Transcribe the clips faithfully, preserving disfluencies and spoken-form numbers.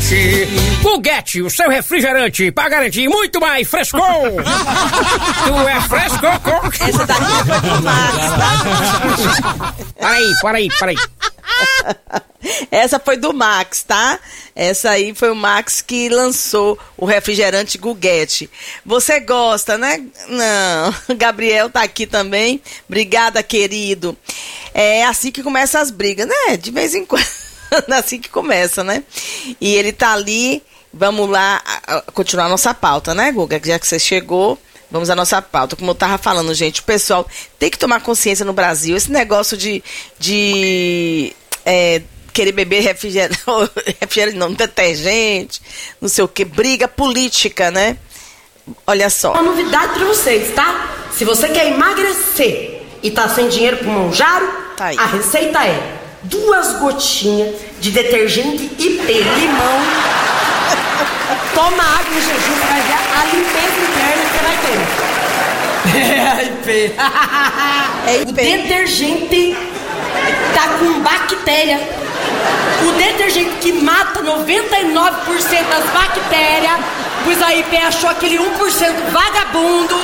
refrigerante. Guguete, o seu refrigerante pra garantir muito mais frescor. Tu é frescor. Essa daqui foi do Max, tá? Peraí, peraí, peraí. Essa foi do Max, tá? Essa aí foi o Max que lançou o refrigerante Guguete. Você gosta, né? Não. Gabriel tá aqui também. Obrigada, querido. É assim que começam as brigas, né? De vez em quando. Assim que começa, né? E ele tá ali. Vamos lá continuar a nossa pauta, né, Guga? Já que você chegou, vamos à nossa pauta. Como eu tava falando, gente, o pessoal tem que tomar consciência no Brasil. Esse negócio de... de é, querer beber refrigerante, refrigerante não, detergente, não sei o que, briga política, né? Olha só. Uma novidade pra vocês, tá? Se você quer emagrecer e tá sem dinheiro pro manjaro, tá aí. A receita é duas gotinhas de detergente I P, limão, toma água no jejum, você vai ver a limpeza interna que você vai ter. É I P. É I P. O detergente tá com bactéria. O detergente que mata noventa e nove por cento das bactérias, pois a I P achou aquele um por cento vagabundo.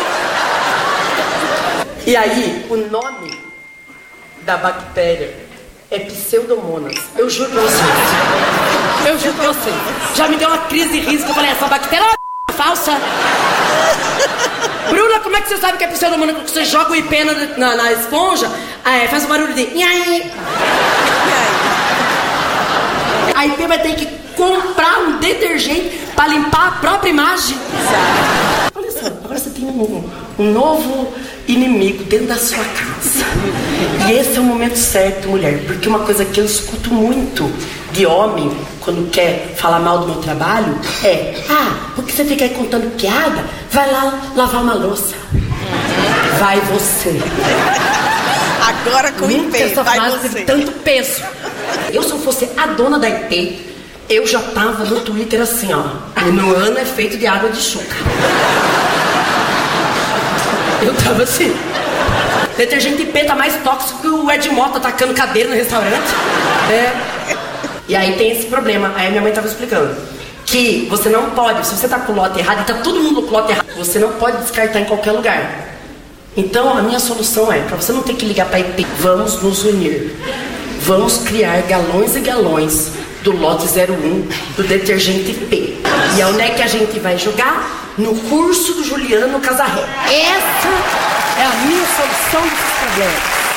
E aí, o nome da bactéria é Pseudomonas. Eu juro pra vocês. Eu juro pra vocês. Já me deu uma crise de riso que eu falei, essa bactéria é uma falsa. Bruna, como é que você sabe que é Pseudomonas? Quando você joga o I P na, na, na esponja, é, faz o barulho de... A I P vai ter que comprar um detergente pra limpar a própria imagem. Exato. Olha só, agora você tem um, um novo inimigo dentro da sua casa. E esse é o momento certo, mulher, porque uma coisa que eu escuto muito de homem quando quer falar mal do meu trabalho é: ah, porque você fica aí contando piada? Vai lá lavar uma louça. Vai você. Agora com o I P, essa vai frase você. teve tanto peso. Eu, se eu fosse a dona da I P, eu já tava no Twitter assim, ó. O meu ano é feito de água de chuca. Eu tava assim. Detergente I P tá mais tóxico que o Ed Mota atacando cadeira no restaurante. É. E aí tem esse problema. Aí minha mãe tava explicando que você não pode, se você tá com o lote errado e tá todo mundo com o lote errado, você não pode descartar em qualquer lugar. Então a minha solução é, pra você não ter que ligar pra I P, vamos nos unir. Vamos criar galões e galões do lote zero um do detergente I P. E onde é que a gente vai jogar? No curso do Juliano Casarré. Essa é a minha solução desses problemas.